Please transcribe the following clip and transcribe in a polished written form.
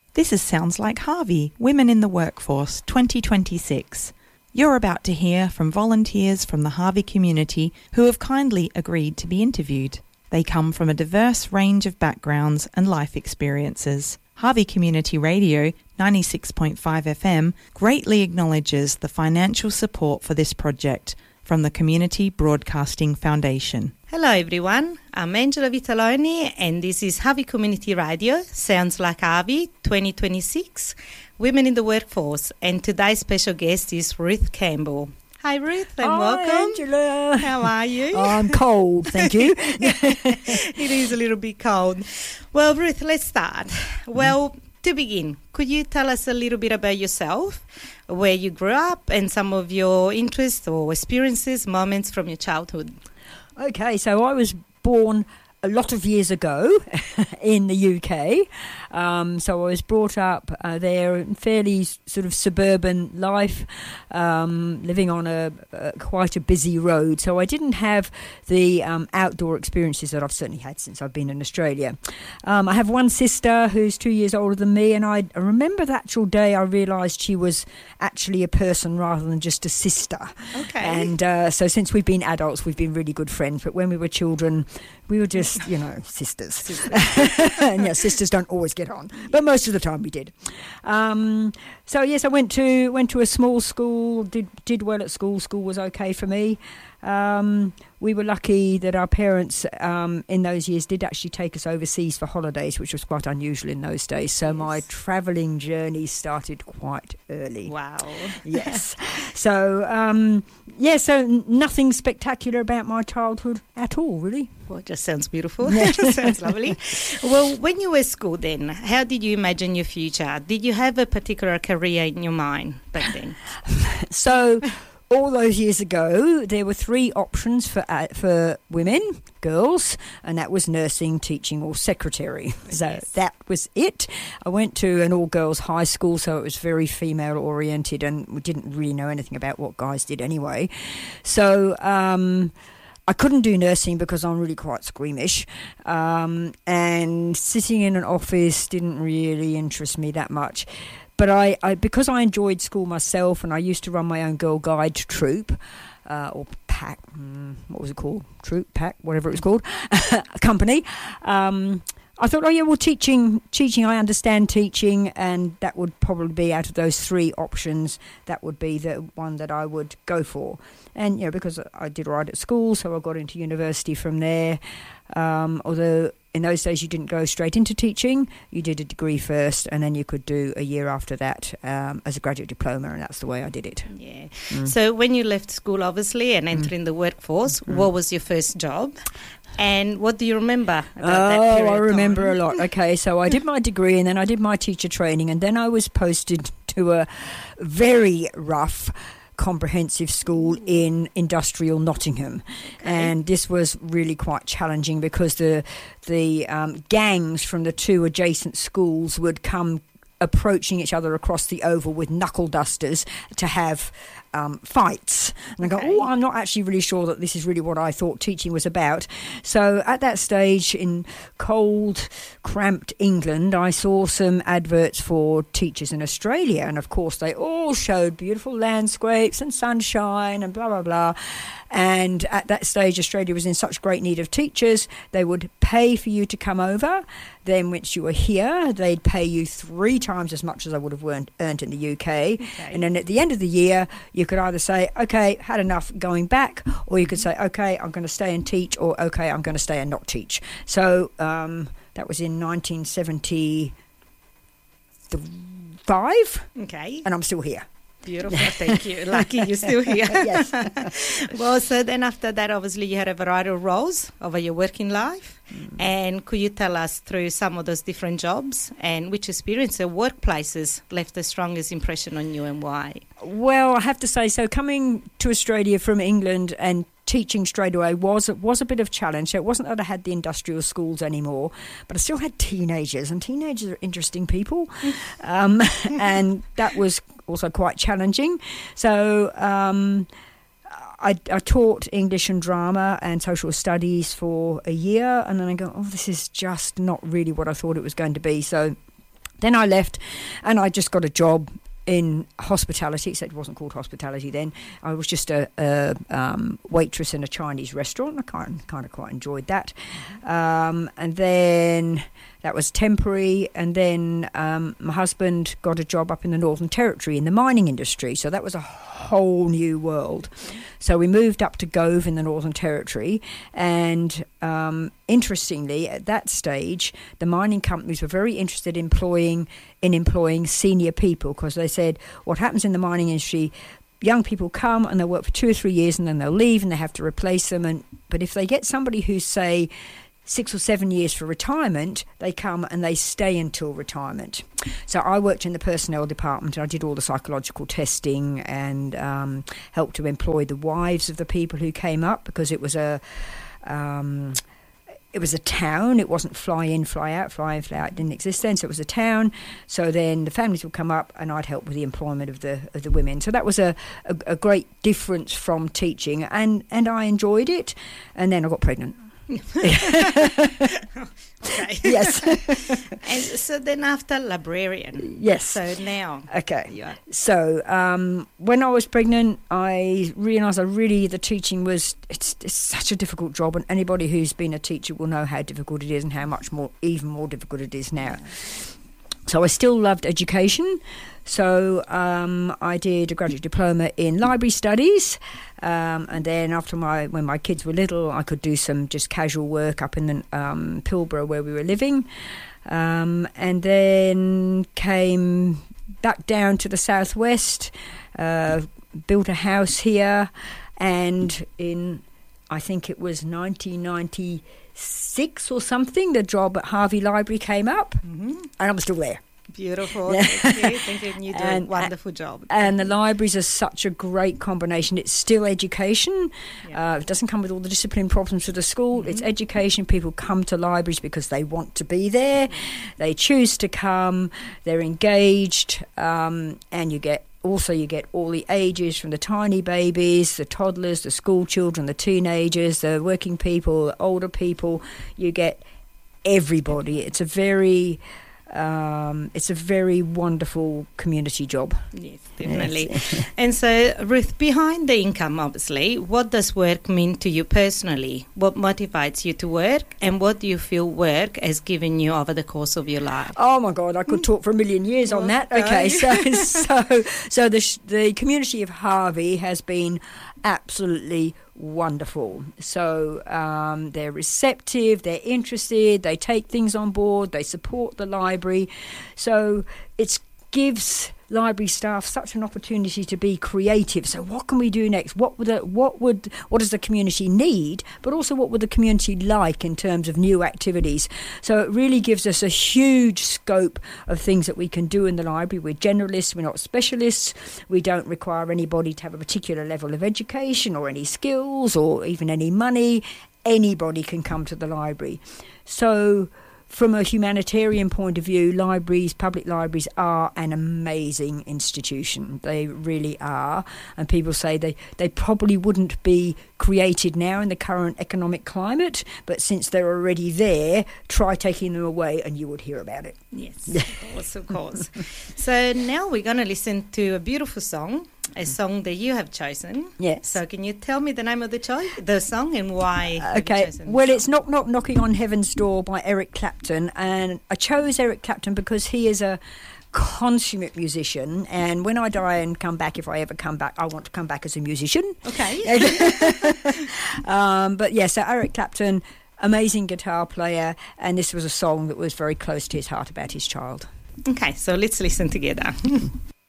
This is Sounds Like Harvey, Women in the Workforce 2026. You're about to hear from volunteers from the Harvey community who have kindly agreed to be interviewed. They come from a diverse range of backgrounds and life experiences. Harvey Community Radio 96.5 FM greatly acknowledges the financial support for this project from the Community Broadcasting Foundation. Hello everyone, I'm Angela Vitaloni and this is Harvey Community Radio, Sounds Like Harvey 2026, Women in the Workforce, and today's special guest is Ruth Campbell. Hi Ruth and welcome. Hi Angela. How are you? I'm cold, thank you. It is a little bit cold. Well Ruth, let's start. Well, to begin, could you tell us a little bit about yourself, where you grew up and some of your interests or experiences, moments from your childhood? Okay, so I was born a lot of years ago in the UK. So I was brought up there in fairly sort of suburban life, living on quite a busy road. So I didn't have the outdoor experiences that I've certainly had since I've been in Australia. I have one sister who's 2 years older than me, and I remember the actual day I realised she was actually a person rather than just a sister. Okay. And so since we've been adults, we've been really good friends. But when we were children, we were just, sisters. And yeah, sisters don't always get on, but most of the time we did. So yes, I went to a small school, did well at school. School was okay for me. We were lucky that our parents in those years did actually take us overseas for holidays, which was quite unusual in those days. So my travelling journey started quite early. Wow. Yes. So, so nothing spectacular about my childhood at all, really. Well, it just sounds beautiful. It just sounds lovely. Well, when you were at school then, how did you imagine your future? Did you have a particular career in your mind back then? So all those years ago, there were three options for women, girls, and that was nursing, teaching or secretary. So yes. That was it. I went to an all-girls high school, so it was very female-oriented, and we didn't really know anything about what guys did anyway. So I couldn't do nursing because I'm really quite squeamish, and sitting in an office didn't really interest me that much. But I because I enjoyed school myself, and I used to run my own Girl Guide troop, or pack, what was it called? Troop, pack, whatever it was called, company. I thought, teaching, I understand teaching, and that would probably be out of those three options, that would be the one that I would go for. And, because I did right at school, so I got into university from there, although in those days you didn't go straight into teaching, you did a degree first, and then you could do a year after that as a graduate diploma, and that's the way I did it. Yeah. So when you left school, obviously, and entering the workforce, what was your first job? And what do you remember about that period? I remember a lot. Okay, so I did my degree, and then I did my teacher training, and then I was posted to a very rough comprehensive school in industrial Nottingham. Okay. And this was really quite challenging because the gangs from the two adjacent schools would come approaching each other across the oval with knuckle dusters to have fights. And I go, I'm not actually really sure that this is really what I thought teaching was about. So at that stage in cold, cramped England, I saw some adverts for teachers in Australia. And of course, they all showed beautiful landscapes and sunshine and blah, blah, blah. And at that stage, Australia was in such great need of teachers, they would pay for you to come over. Then once you were here, they'd pay you 3 times as much as I would have earned in the UK. Okay. And then at the end of the year, you could either say, okay, had enough going back, or you could say, okay, I'm going to stay and teach, or okay, I'm going to stay and not teach. So that was in 1975. Okay. And I'm still here. Beautiful, thank you. Lucky you're still here. Yes. Well, so then after that, obviously, you had a variety of roles over your working life. And could you tell us through some of those different jobs and which experience or workplaces left the strongest impression on you and why? Well, I have to say, so coming to Australia from England and teaching straight away was a bit of a challenge. So it wasn't that I had the industrial schools anymore, but I still had teenagers, and teenagers are interesting people. And that was also quite challenging. So I taught English and drama and social studies for a year, and then I go, this is just not really what I thought it was going to be. So Then I left and I just got a job in hospitality, except it wasn't called hospitality then. I was just a waitress in a Chinese restaurant. I kind of quite enjoyed that. And then that was temporary. And then my husband got a job up in the Northern Territory in the mining industry. So that was a whole new world. So we moved up to Gove in the Northern Territory, and interestingly, at that stage, the mining companies were very interested in employing senior people, because they said what happens in the mining industry, young people come and they'll work for 2 or 3 years and then they'll leave and they have to replace them. But if they get somebody who's, say, 6 or 7 years for retirement, they come and they stay until retirement. So I worked in the personnel department. I did all the psychological testing and helped to employ the wives of the people who came up, because it was a town. It wasn't fly in, fly out. Fly in, fly out didn't exist then, so it was a town. So then the families would come up and I'd help with the employment of the women. So that was a great difference from teaching, and I enjoyed it. And then I got pregnant. Okay. Yes. And so then after librarian. Yes. So now. Okay. Yeah. So when I was pregnant, I realised the teaching was, it's such a difficult job, and anybody who's been a teacher will know how difficult it is and how much more, even more difficult it is now. So I still loved education. So I did a graduate diploma in library studies, and then when my kids were little, I could do some just casual work up in the Pilbara where we were living, and then came back down to the southwest, built a house here, and in, I think it was 1996 or something, the job at Harvey Library came up, and I'm still there. Beautiful. Thank you. You do a wonderful job. And the libraries are such a great combination. It's still education. Yeah. It doesn't come with all the discipline problems of the school. It's education. People come to libraries because they want to be there. They choose to come. They're engaged. And you get all the ages, from the tiny babies, the toddlers, the school children, the teenagers, the working people, the older people. You get everybody. It's a very wonderful community job. Yes, definitely. Yes. And so, Ruth, behind the income, obviously, what does work mean to you personally? What motivates you to work, and what do you feel work has given you over the course of your life? Oh my God, I could talk for a million years on that. Okay, so the community of Harvey has been absolutely wonderful. So they're receptive, they're interested, they take things on board, they support the library. So it gives library staff such an opportunity to be creative. So what can we do next? What does the community need? But also, what would the community like in terms of new activities? So it really gives us a huge scope of things that we can do in the library. We're generalists, we're not specialists. We don't require anybody to have a particular level of education or any skills or even any money. Anybody can come to the library. So from a humanitarian point of view, public libraries are an amazing institution. They really are. And people say they probably wouldn't be created now in the current economic climate, but since they're already there, try taking them away and you would hear about it. Yes, of course. So now we're going to listen to a beautiful song, a song that you have chosen. Yes. So can you tell me the name of the song and why okay. have you chosen Well, it's Knock Knock Knocking on Heaven's Door by Eric Clapton, and I chose Eric Clapton because he is a consummate musician, and when I die and come back, if I ever come back, I want to come back as a musician. Okay. But yeah, so Eric Clapton, amazing guitar player, and this was a song that was very close to his heart about his child. Okay, so let's listen together.